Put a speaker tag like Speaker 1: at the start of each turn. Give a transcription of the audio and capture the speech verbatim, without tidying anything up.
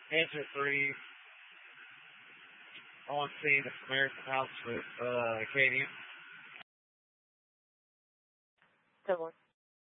Speaker 1: Answer three. On scene at Samaritan House with uh, Acadian.
Speaker 2: Good one.